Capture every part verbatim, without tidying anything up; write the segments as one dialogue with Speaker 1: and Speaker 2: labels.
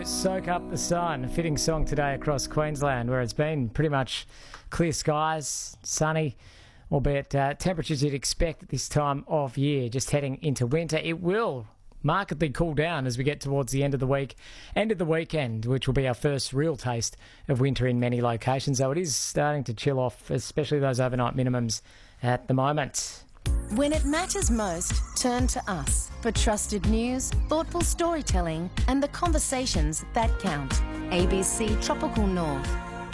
Speaker 1: Soak Up the Sun, a fitting song today across Queensland, where it's been pretty much clear skies, sunny, albeit uh, temperatures you'd expect at this time of year, just heading into winter. It will markedly cool down as we get towards the end of the week, end of the weekend, which will be our first real taste of winter in many locations, though it is starting to chill off, especially those overnight minimums at the moment.
Speaker 2: When it matters most, turn to us for trusted news, thoughtful storytelling and the conversations that count. A B C Tropical North.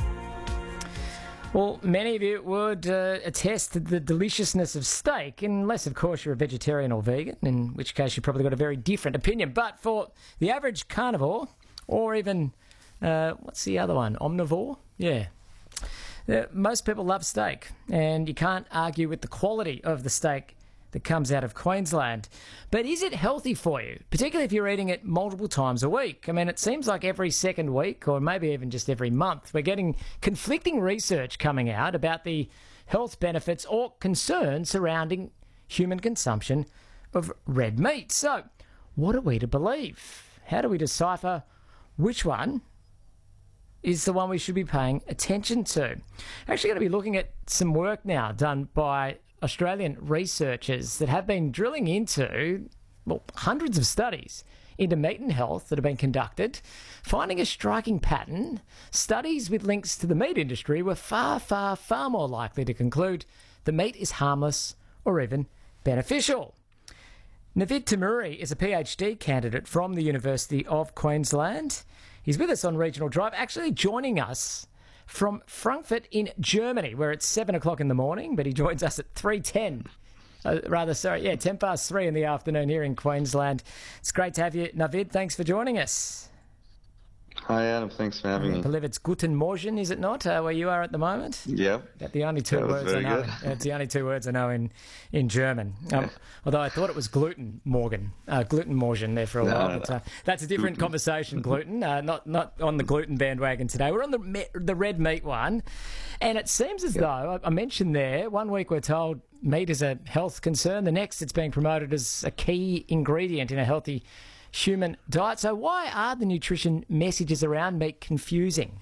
Speaker 1: Well, many of you would uh, attest to the deliciousness of steak, unless, of course, you're a vegetarian or vegan, in which case you've probably got a very different opinion. But for the average carnivore, or even, uh, what's the other one, omnivore? Yeah. Uh, most people love steak, and you can't argue with the quality of the steak that comes out of Queensland. But is it healthy for you, particularly if you're eating it multiple times a week? I mean, it seems like every second week, or maybe even just every month, we're getting conflicting research coming out about the health benefits or concerns surrounding human consumption of red meat. So, what are we to believe? How do we decipher which one is the one we should be paying attention to? Actually going to be looking at some work now done by Australian researchers that have been drilling into, well, hundreds of studies into meat and health that have been conducted, finding a striking pattern. Studies with links to the meat industry were far, far, far more likely to conclude the meat is harmless or even beneficial. Navid Tamuri is a PhD candidate from the University of Queensland. He's with us on Regional Drive, actually joining us from Frankfurt in Germany, where it's seven o'clock in the morning, but he joins us at three ten. Uh, rather, sorry, yeah, ten past three in the afternoon here in Queensland. It's great to have you, Navid. Thanks for joining us.
Speaker 3: Hi, Adam. Thanks for having
Speaker 1: I
Speaker 3: me.
Speaker 1: believe it's Guten Morgen, is it not, uh, where you are at the moment?
Speaker 3: Yeah.
Speaker 1: That's the only two
Speaker 3: That was
Speaker 1: words I
Speaker 3: very
Speaker 1: know.
Speaker 3: good.
Speaker 1: That's the only two words I know in, in German. Um,
Speaker 3: Yeah.
Speaker 1: Although I thought it was gluten Morgen, uh, gluten Morgen there for a
Speaker 3: No,
Speaker 1: while.
Speaker 3: no,
Speaker 1: But,
Speaker 3: no.
Speaker 1: uh, that's a different
Speaker 3: Gluten.
Speaker 1: conversation, gluten. Uh, not not on the gluten bandwagon today. We're on the me- the red meat one, and it seems as
Speaker 3: Yeah.
Speaker 1: though I, I mentioned there. One week we're told meat is a health concern. The next, it's being promoted as a key ingredient in a healthy human diet. So why are the nutrition messages around meat confusing?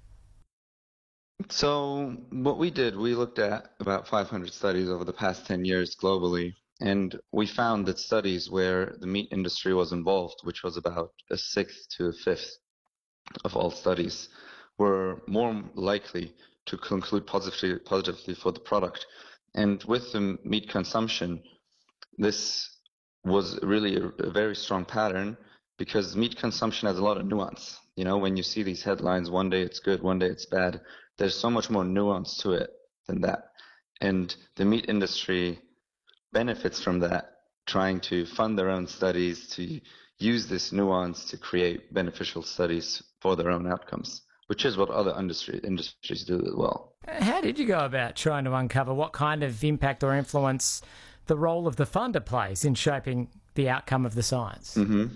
Speaker 3: So what we did, we looked at about five hundred studies over the past ten years globally, and we found that studies where the meat industry was involved, which was about a sixth to a fifth of all studies, were more likely to conclude positively, positively for the product. And with the meat consumption, this was really a, a very strong pattern, because meat consumption has a lot of nuance. You know, when you see these headlines, one day it's good, one day it's bad, there's so much more nuance to it than that. And the meat industry benefits from that, trying to fund their own studies, to use this nuance to create beneficial studies for their own outcomes, which is what other industry, industries do as well.
Speaker 1: How did you go about trying to uncover what kind of impact or influence the role of the funder plays in shaping the outcome of the science?
Speaker 3: Mm-hmm.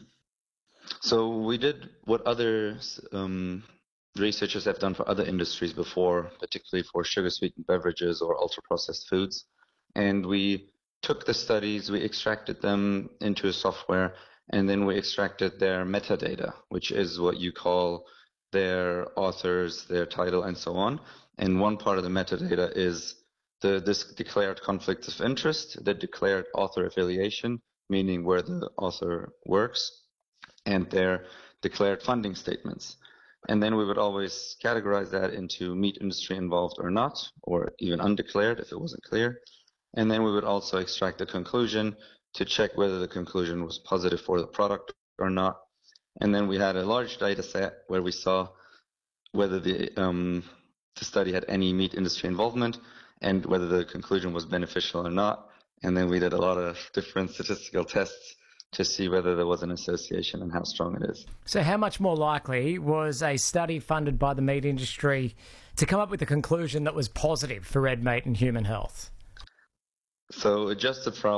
Speaker 3: So we did what other um, researchers have done for other industries before, particularly for sugar-sweetened beverages or ultra-processed foods. And we took the studies, we extracted them into a software, and then we extracted their metadata, which is what you call their authors, their title, and so on. And one part of the metadata is the this declared conflicts of interest, the declared author affiliation, meaning where the author works, and their declared funding statements. And then we would always categorize that into meat industry involved or not, or even undeclared if it wasn't clear. And then we would also extract the conclusion to check whether the conclusion was positive for the product or not. And then we had a large data set where we saw whether the um, the study had any meat industry involvement and whether the conclusion was beneficial or not. And then we did a lot of different statistical tests to see whether there was an association and how strong it is.
Speaker 1: So how much more likely was a study funded by the meat industry to come up with a conclusion that was positive for red meat and human health?
Speaker 3: So adjusted for